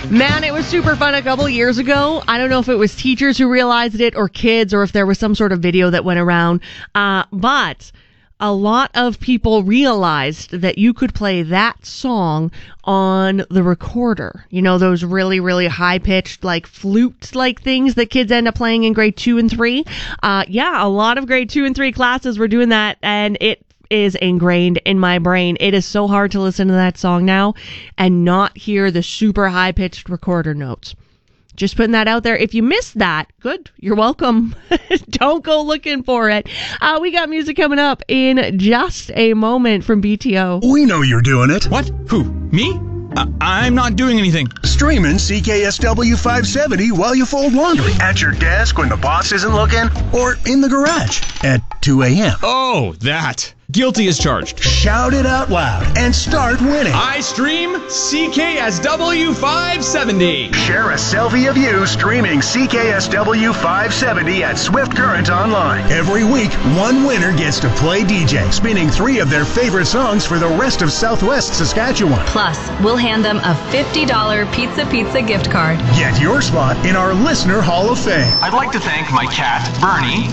Man, it was super fun a couple years ago. I don't know if it was teachers who realized it or kids or if there was some sort of video that went around. But a lot of people realized that you could play that song on the recorder. You know, those really, really high-pitched, like, flute-like things that kids end up playing in grade 2 and 3. A lot of grade 2 and 3 classes were doing that, and it is ingrained in my brain. It is so hard to listen to that song now and not hear the super high-pitched recorder notes. Just putting that out there. If you missed that, good. You're welcome. Don't go looking for it. We got music coming up in just a moment from BTO. We know you're doing it. What? Who? Me? I'm not doing anything. Streaming CKSW 570 while you fold laundry. At your desk when the boss isn't looking. Or in the garage at 2 a.m. Oh, that. Guilty as charged. Shout it out loud and start winning. I stream CKSW 570. Share a selfie of you streaming CKSW 570 at Swift Current Online. Every week, one winner gets to play DJ, spinning 3 of their favorite songs for the rest of Southwest Saskatchewan. Plus, we'll hand them a $50 Pizza gift card. Get your spot in our Listener Hall of Fame. I'd like to thank my cat, Bernie,